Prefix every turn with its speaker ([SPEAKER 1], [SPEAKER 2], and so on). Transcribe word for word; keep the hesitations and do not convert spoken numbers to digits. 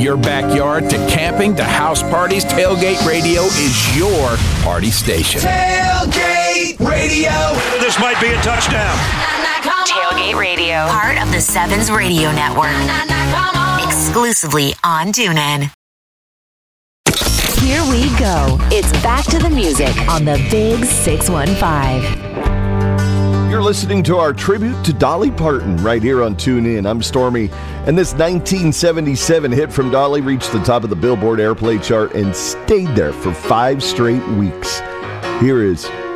[SPEAKER 1] your backyard to camping to house parties, Tailgate Radio is your party station.
[SPEAKER 2] Tailgate Radio.
[SPEAKER 3] This might be a touchdown.
[SPEAKER 4] Tailgate Radio, part of the Sevens Radio Network. Exclusively on TuneIn.
[SPEAKER 5] Here we go. It's back to the music on the Big six one five.
[SPEAKER 6] You're listening to our tribute to Dolly Parton right here on TuneIn. I'm Stormy, and this nineteen seventy-seven hit from Dolly reached the top of the Billboard Airplay chart and stayed there for five straight weeks. Here is